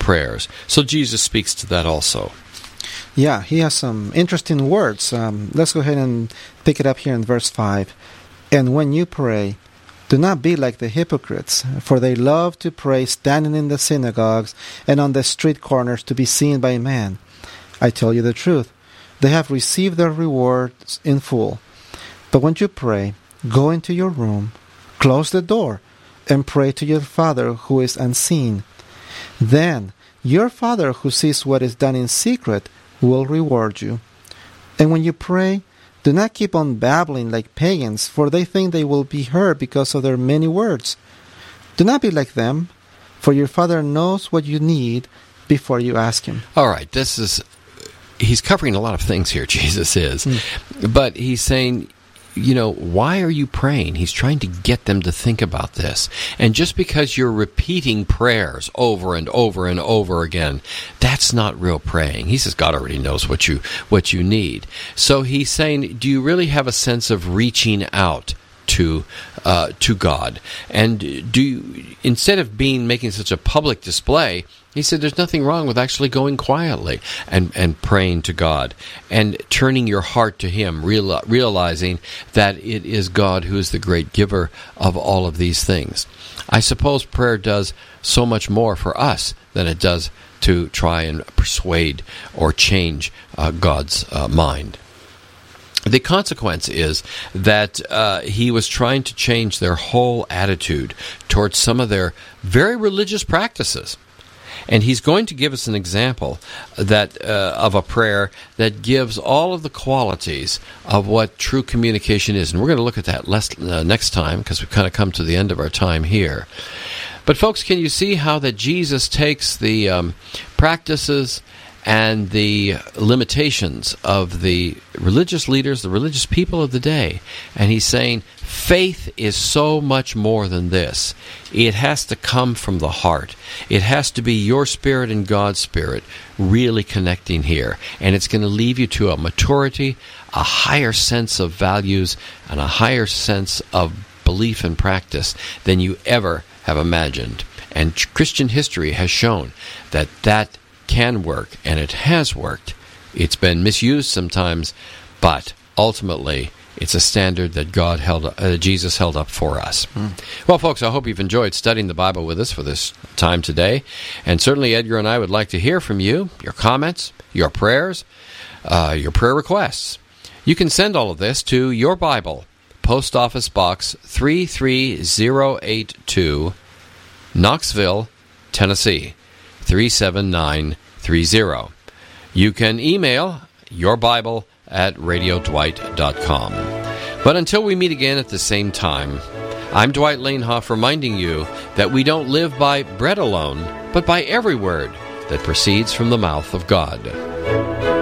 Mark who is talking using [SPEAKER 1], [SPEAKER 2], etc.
[SPEAKER 1] prayers. So Jesus speaks to that also.
[SPEAKER 2] Yeah, he has some interesting words. Let's go ahead and pick it up here in verse 5. And when you pray, do not be like the hypocrites, for they love to pray standing in the synagogues and on the street corners to be seen by men. I tell you the truth, they have received their rewards in full. But when you pray, go into your room, close the door, and pray to your Father who is unseen. Then your Father who sees what is done in secret will reward you. And when you pray, do not keep on babbling like pagans, for they think they will be heard because of their many words. Do not be like them, for your Father knows what you need before you ask Him.
[SPEAKER 1] All right, he's covering a lot of things here, Jesus is. But he's saying, why are you praying? He's trying to get them to think about this. And just because you're repeating prayers over and over and over again, that's not real praying. He says God already knows what you need. So he's saying, do you really have a sense of reaching out to God? And do you, instead of making such a public display, he said there's nothing wrong with actually going quietly and praying to God and turning your heart to Him, realizing that it is God who is the great giver of all of these things. I suppose prayer does so much more for us than it does to try and persuade or change God's mind. The consequence is that he was trying to change their whole attitude towards some of their very religious practices. And he's going to give us an example of a prayer that gives all of the qualities of what true communication is. And we're going to look at that next time, because we've kind of come to the end of our time here. But folks, can you see how that Jesus takes the practices and the limitations of the religious leaders, the religious people of the day, and he's saying faith is so much more than this. It has to come from the heart. It has to be your spirit and God's spirit really connecting here. And it's going to lead you to a maturity, a higher sense of values, and a higher sense of belief and practice than you ever have imagined. And Christian history has shown that can work, and it has worked. It's been misused sometimes, but ultimately it's a standard that Jesus held up for us. Well, folks, I hope you've enjoyed studying the Bible with us for this time today. And certainly Edgar and I would like to hear from you, your comments, your prayers, your prayer requests. You can send all of this to Your Bible, Post Office Box 33082, Knoxville, Tennessee 37930. You can email yourbible@radiodwight.com. But until we meet again at the same time, I'm Dwight Lanehoff reminding you that we don't live by bread alone, but by every word that proceeds from the mouth of God.